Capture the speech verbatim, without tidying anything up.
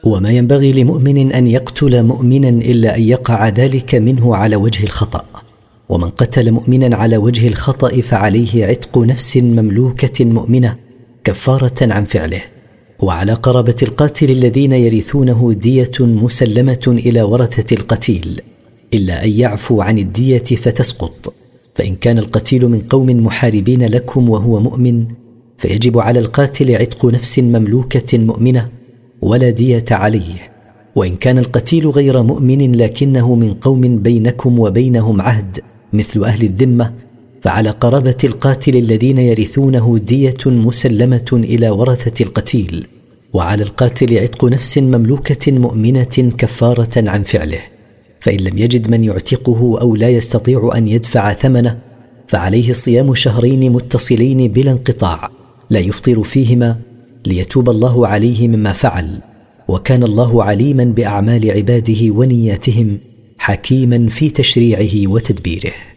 وما ينبغي لمؤمن أن يقتل مؤمنا إلا أن يقع ذلك منه على وجه الخطأ، ومن قتل مؤمنا على وجه الخطأ فعليه عتق نفس مملوكة مؤمنة كفارة عن فعله. وعلى قرابة القاتل الذين يرثونه دية مسلمة إلى ورثة القتيل، إلا أن يعفوا عن الدية فتسقط. فإن كان القتيل من قوم محاربين لكم وهو مؤمن، فيجب على القاتل عتق نفس مملوكة مؤمنة ولا دية عليه. وإن كان القتيل غير مؤمن لكنه من قوم بينكم وبينهم عهد مثل أهل الذمة، فعلى قرابة القاتل الذين يرثونه دية مسلمة إلى ورثة القتيل، وعلى القاتل عتق نفس مملوكة مؤمنة كفارة عن فعله. فإن لم يجد من يعتقه أو لا يستطيع أن يدفع ثمنه، فعليه صيام شهرين متصلين بلا انقطاع لا يفطر فيهما، ليتوب الله عليه مما فعل. وكان الله عليما بأعمال عباده ونياتهم، حكيما في تشريعه وتدبيره.